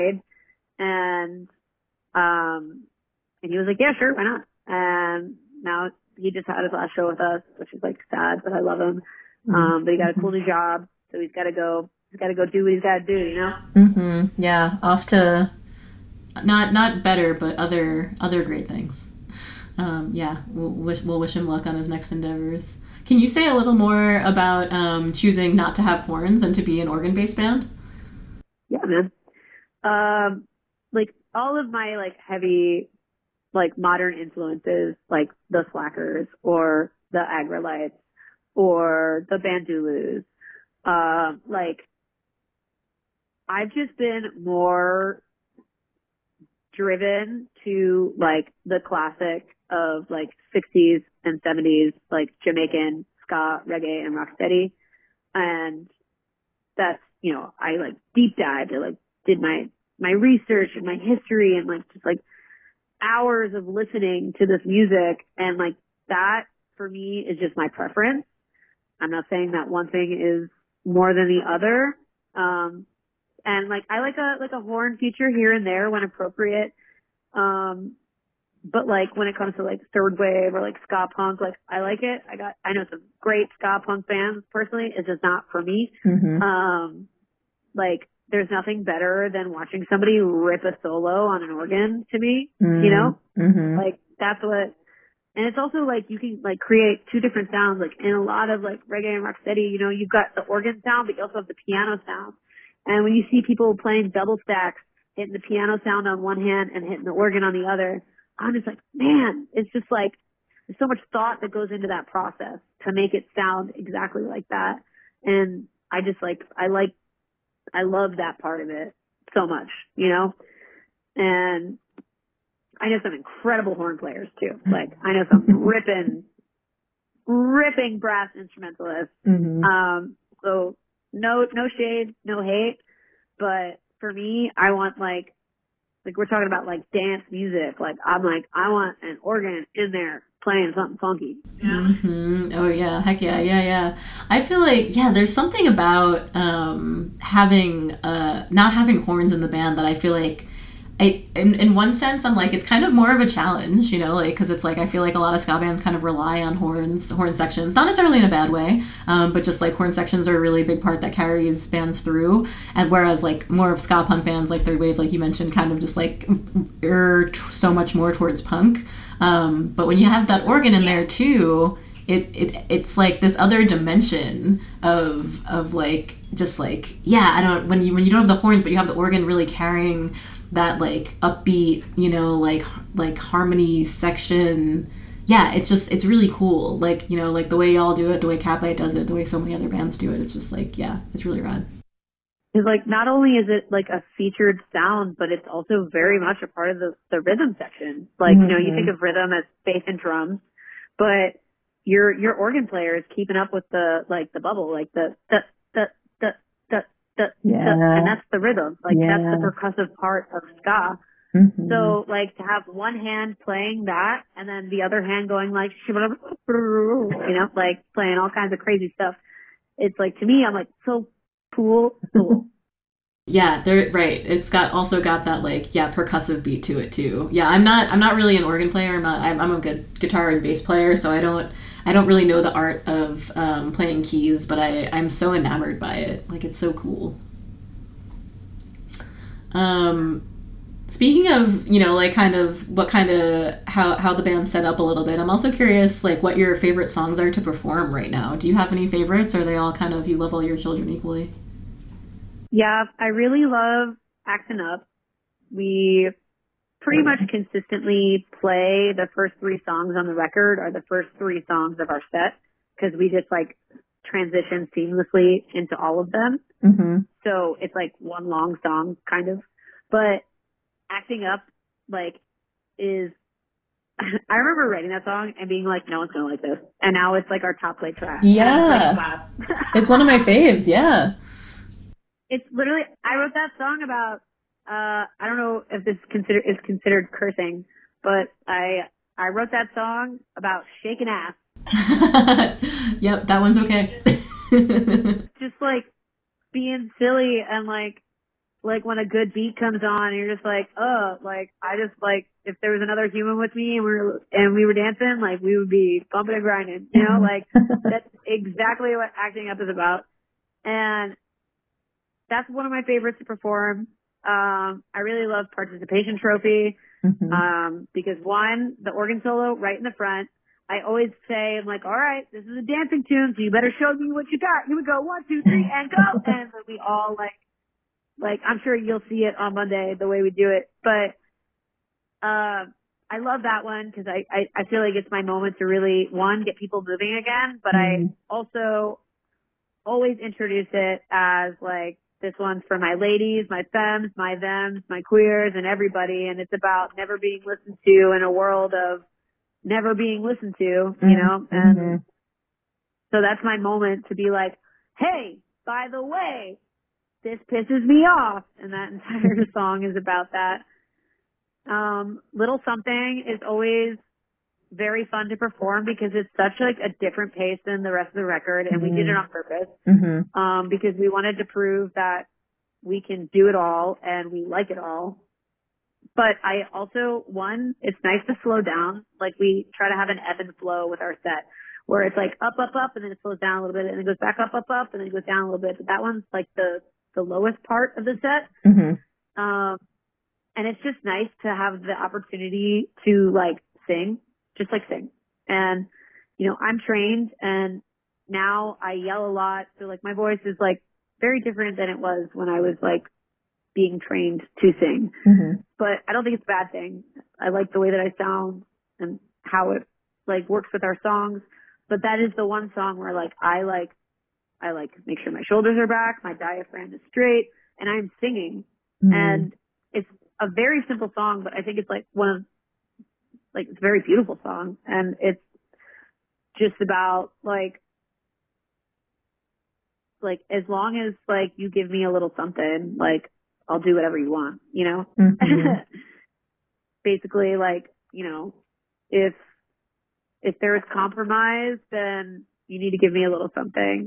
and and he was like, yeah, sure, why not? And now he just had his last show with us, which is like sad, but I love him. But he got a cool new job, so he's got to go do what he's got to do, you know? Yeah, off to not better, but other great things. Yeah, we'll wish him luck on his next endeavors. Can you say a little more about choosing not to have horns and to be an organ-based band? Yeah, man. Like all of my like heavy, like modern influences, like the Slackers or the Agrolites or the Bandulus, like I've just been more driven to like the classic of like 60s and 70s, like Jamaican ska, reggae, and rocksteady. And that's, you know, I like deep dived. I like did my research and my history and like just like hours of listening to this music. And like that for me is just my preference. I'm not saying that one thing is more than the other. And like I like a horn feature here and there when appropriate. But like when it comes to like third wave or like ska punk, like I like it. I know some great ska punk bands personally. It's just not for me. Like there's nothing better than watching somebody rip a solo on an organ to me, you know? Like that's what, and it's also like you can like create two different sounds. Like in a lot of like reggae and rocksteady, you know, you've got the organ sound, but you also have the piano sound. And when you see people playing double stacks, hitting the piano sound on one hand and hitting the organ on the other, I'm just like, man, it's just like, there's so much thought that goes into that process to make it sound exactly like that. And I just like, I love that part of it so much, you know? And I know some incredible horn players too. Like I know some ripping brass instrumentalists. So no shade, no hate, but for me, I want like we're talking about like dance music. Like I'm like, I want an organ in there playing something funky. Oh yeah, heck yeah, yeah. I feel like there's something about having not having horns in the band that I feel like in one sense, I'm like, it's kind of more of a challenge, you know, like, because it's like, I feel like a lot of ska bands kind of rely on horn sections, not necessarily in a bad way, but just like horn sections are a really big part that carries bands through. And whereas like more of ska punk bands like Third Wave, like you mentioned, kind of just like so much more towards punk. But when you have that organ in there too, it's like this other dimension of like, just like, when you don't have the horns, but you have the organ really carrying that like upbeat, you know, like harmony section. Yeah, it's really cool. Like, you know, like the way y'all do it, the way Catbite does it, the way so many other bands do it. It's just like, it's really rad. It's like not only is it like a featured sound, but it's also very much a part of the rhythm section. Like, you know, you think of rhythm as bass and drums, but your organ player is keeping up with the bubble, like the and that's the rhythm. Like that's the percussive part of ska. So like to have one hand playing that and then the other hand going like, you know, like playing all kinds of crazy stuff. It's like, to me, I'm like, so cool. Yeah, they're right. It's also got that like percussive beat to it too. Yeah, I'm not really an organ player. I'm a good guitar and bass player, so I don't really know the art of playing keys, but I'm so enamored by it. Like it's so cool. Speaking of, you know, like kind of what kind of how the band's set up a little bit, I'm also curious like what your favorite songs are to perform right now. Do you have any favorites, or are they all kind of, you love all your children equally? Yeah, I really love Actin' Up. We pretty much consistently play the first three songs on the record are the first three songs of our set, because we just like transition seamlessly into all of them. So it's like one long song kind of, but Acting Up like is I remember writing that song and being like, no one's gonna like this, and now it's like our top played track. Yeah, like, wow. It's one of my faves. Yeah. It's literally, I wrote that song about, I don't know if this is considered cursing, but I wrote that song about shaking ass. Yep, that one's okay. Just like being silly and like like when a good beat comes on and you're just like, oh, like I just like if there was another human with me and we were dancing, like we would be bumping and grinding, you know, like that's exactly what acting up is about. And that's one of my favorites to perform. I really love Participation Trophy, because one, the organ solo right in the front. I always say, I'm like, all right, this is a dancing tune, so you better show me what you got. Here we go, 1, 2, 3, and go. And we all like, I'm sure you'll see it on Monday, the way we do it. But, I love that one because I feel like it's my moment to really, one, get people moving again, but I also always introduce it as like, this one's for my ladies, my femmes, my thems, my queers, and everybody. And it's about never being listened to in a world of never being listened to, you know? And so that's my moment to be like, hey, by the way, this pisses me off. And that entire song is about that. Little Something is always very fun to perform because it's such like a different pace than the rest of the record, and we did it on purpose because we wanted to prove that we can do it all and we like it all. But I also, one, it's nice to slow down. Like we try to have an ebb and flow with our set where it's like up, up, up, and then it slows down a little bit, and then it goes back up, up, up, and then it goes down a little bit. But that one's like the lowest part of the set. And it's just nice to have the opportunity to like sing. Just like sing. And, you know, I'm trained and now I yell a lot. So like my voice is like very different than it was when I was like being trained to sing. But I don't think it's a bad thing. I like the way that I sound and how it like works with our songs. But that is the one song where like I make sure my shoulders are back, my diaphragm is straight, and I'm singing. And it's a very simple song, but I think it's like it's a very beautiful song, and it's just about like as long as like you give me a little something, like I'll do whatever you want, you know? Basically, like, you know, if there is compromise, then you need to give me a little something.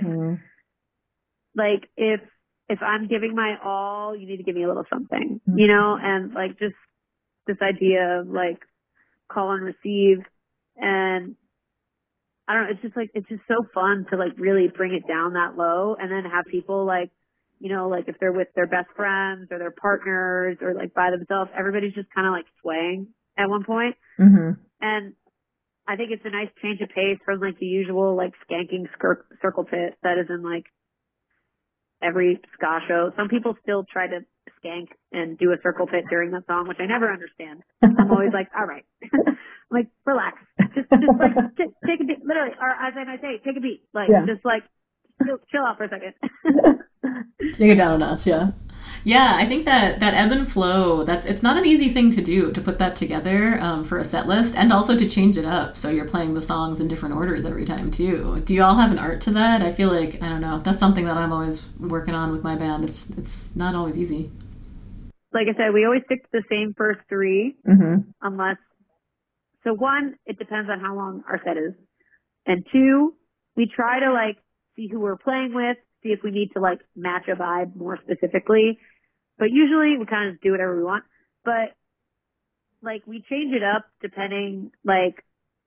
If I'm giving my all, you need to give me a little something, you know? And like just this idea of like call and receive, and I don't know, it's just so fun to like really bring it down that low and then have people like, you know, like if they're with their best friends or their partners or like by themselves, everybody's just kind of like swaying at one point. And I think it's a nice change of pace from like the usual like skanking circle pit that is in like every ska show. Some people still try to skank and do a circle pit during that song, which I never understand. I'm always like, all right, like relax, just like take a beat, literally, or as I say, take a beat, like just like chill out for a second. Take it down a notch, yeah. I think that ebb and flow, it's not an easy thing to do, to put that together for a set list, and also to change it up so you're playing the songs in different orders every time too. Do you all have an art to that? I feel like, I don't know, that's something that I'm always working on with my band. It's not always easy. Like I said, we always stick to the same first three, unless, so one, it depends on how long our set is, and two, we try to like see who we're playing with, see if we need to like match a vibe more specifically. But usually we kind of just do whatever we want. But like we change it up depending, like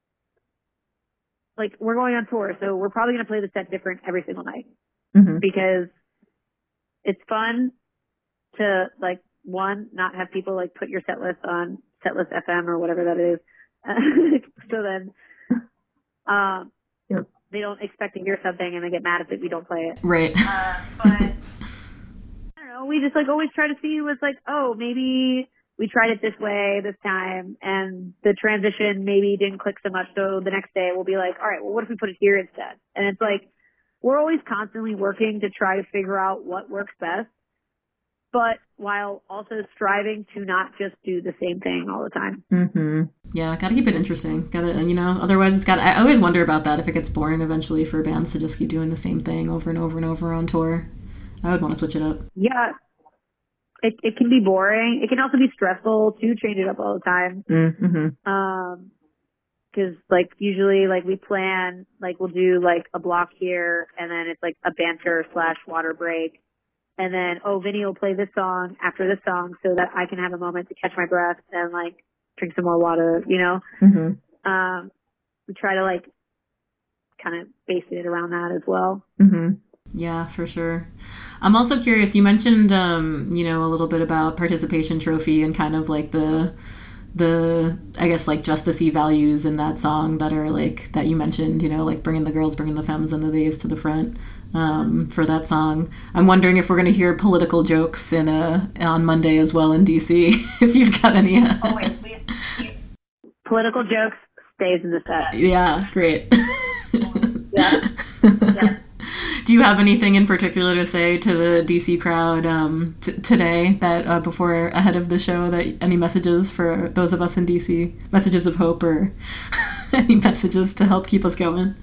we're going on tour, so we're probably going to play the set different every single night because it's fun to like, one, not have people like put your set list on Setlist FM or whatever that is. So then they don't expect to hear something and they get mad if we don't play it. Right. But I don't know, we just like always try to see what's like, oh, maybe we tried it this way this time and the transition maybe didn't click so much. So the next day we'll be like, all right, well, what if we put it here instead? And it's like, we're always constantly working to try to figure out what works best, but while also striving to not just do the same thing all the time. Yeah, gotta keep it interesting. Gotta, you know, otherwise I always wonder about that, if it gets boring eventually for bands to just keep doing the same thing over and over and over on tour. I would want to switch it up. Yeah. It can be boring. It can also be stressful to change it up all the time. Cause like usually like we plan, like we'll do like a block here and then it's like a banter / water break. and then, Vinny will play this song after this song so that I can have a moment to catch my breath and like drink some more water, you know? Mm-hmm. We try to like kind of base it around that as well. Mm-hmm. Yeah, for sure. I'm also curious, you mentioned, you know, a little bit about participation trophy and kind of like the I guess like justice-y values in that song that are like that you mentioned, you know, like bringing the girls, bringing the femmes and the theys to the front for that song. I'm wondering if we're going to hear political jokes on Monday as well in DC. If you've got any. Political jokes stays in the set. Yeah, great. Yeah. Yeah. Do you have anything in particular to say to the DC crowd today that ahead of the show, that any messages for those of us in DC, messages of hope or any messages to help keep us going?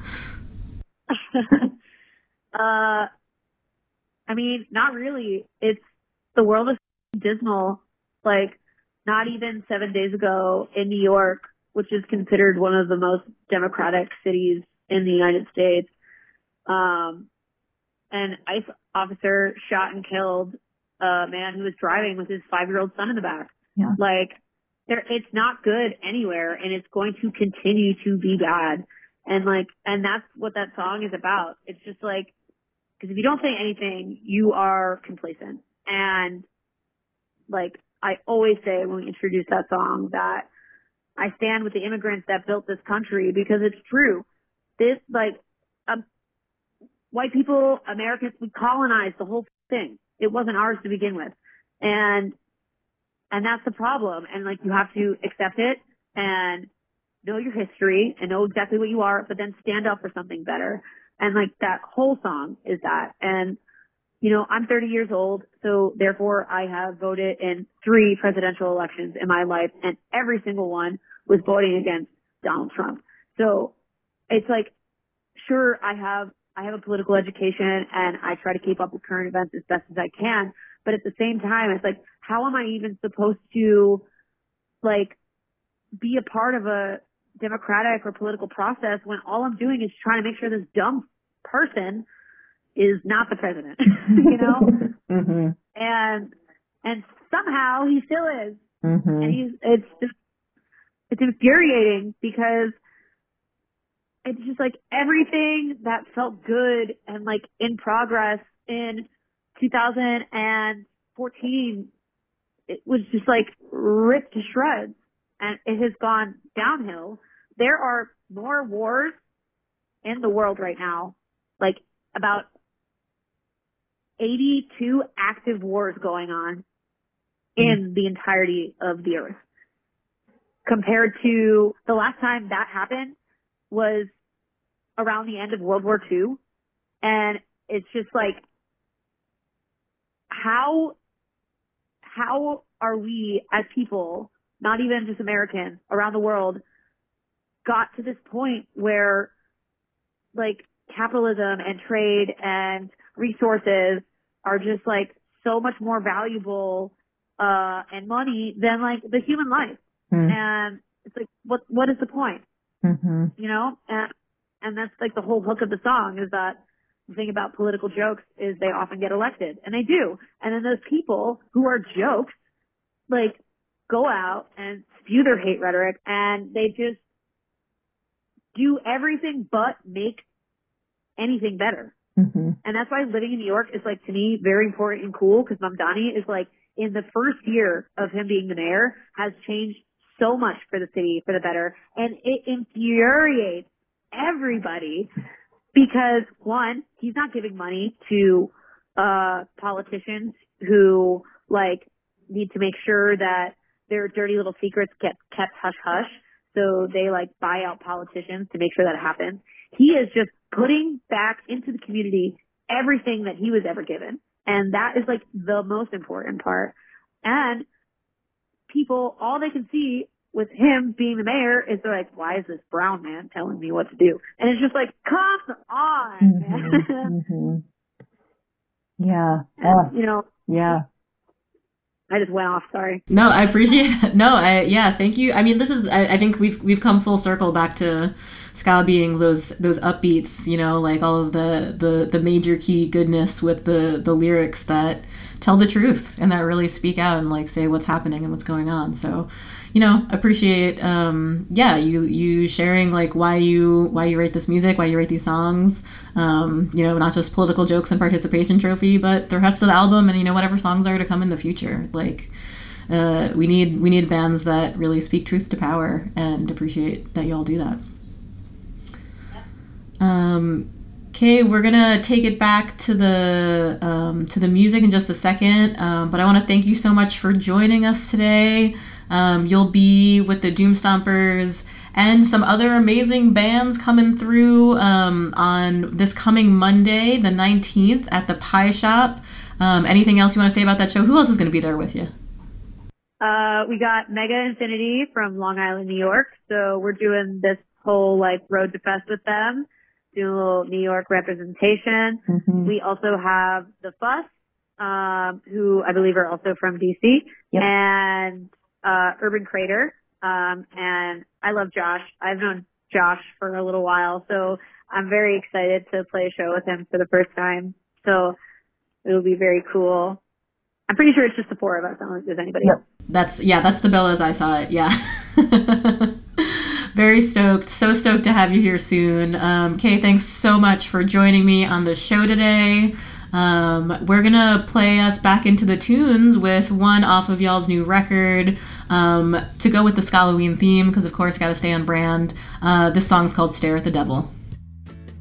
I mean, not really. It's the world is dismal. Like, not even 7 days ago in New York, which is considered one of the most democratic cities in the United States, an ICE officer shot and killed a man who was driving with his 5-year-old son in the back. Yeah. Like, it's not good anywhere, and it's going to continue to be bad. And that's what that song is about. It's just like, because if you don't say anything, you are complacent. And like I always say when we introduce that song, that I stand with the immigrants that built this country, because it's true. This, like, white people, Americans, we colonized the whole thing. It wasn't ours to begin with. And that's the problem. And like, you have to accept it and know your history and know exactly what you are, but then stand up for something better. And like, that whole song is that. And, you know, I'm 30 years old, so therefore I have voted in 3 presidential elections in my life, and every single one was voting against Donald Trump. So it's like, sure, I have a political education and I try to keep up with current events as best as I can. But at the same time, it's like, how am I even supposed to like be a part of a democratic or political process when all I'm doing is trying to make sure this dumb person is not the president, you know? Mm-hmm. And somehow he still is. Mm-hmm. And it's infuriating, because it's just like everything that felt good and like in progress in 2014, it was just like ripped to shreds, and it has gone downhill. There are more wars in the world right now, like about 82 active wars going on in the entirety of the earth, compared to the last time that happened was around the end of World War II. And it's just like, how are we as people, not even just Americans, around the world, got to this point where like capitalism and trade and resources are just like so much more valuable and money than like the human life. And it's like, what is the point? You know? And that's like the whole hook of the song, is that the thing about political jokes is they often get elected, and they do. And then those people who are jokes, like, go out and spew their hate rhetoric, and they just do everything but make anything better. And that's why living in New York is, like, to me, very important and cool, because Mamdani is, like, in the first year of him being the mayor, has changed so much for the city for the better. And it infuriates everybody, because, one, he's not giving money to politicians who, like, need to make sure that their dirty little secrets get kept hush-hush. So they, like, buy out politicians to make sure that happens. He is just putting back into the community everything that he was ever given. And that is, like, the most important part. And people, all they can see with him being the mayor is they're like, why is this brown man telling me what to do? And it's just like, come on, man. Yeah. And, you know. Yeah. I just went off. Sorry. No, I appreciate it. No, thank you. I mean, this is, I think we've come full circle back to ska being those upbeats, you know, like all of the major key goodness with the lyrics that tell the truth and that really speak out and like say what's happening and what's going on. So, you know, appreciate you sharing like why you write this music, why you write these songs. You know, not just political jokes and participation trophy, but the rest of the album and, you know, whatever songs are to come in the future. Like we need bands that really speak truth to power, and appreciate that y'all do that. Okay, we're gonna take it back to the music in just a second, but I want to thank you so much for joining us today. You'll be with the Doom Stompers and some other amazing bands coming through on this coming Monday, the 19th, at the Pie Shop. Anything else you want to say about that show? Who else is going to be there with you? We got Mega Infinity from Long Island, New York. So we're doing this whole like Road to Fest with them, doing a little New York representation. Mm-hmm. We also have The Fuss, who I believe are also from DC, yep. And Urban Crater. And I love Josh. I've known Josh for a little while, so I'm very excited to play a show with him for the first time. So it'll be very cool. I'm pretty sure it's just the four of us. I don't know if there's anybody else. That's the bill as I saw it. Yeah. Very stoked. So stoked to have you here soon. Kay, thanks so much for joining me on the show today. We're gonna play us back into the tunes with one off of y'all's new record, to go with the Scalloween theme, because of course gotta stay on brand. This song's called Stare at the Devil.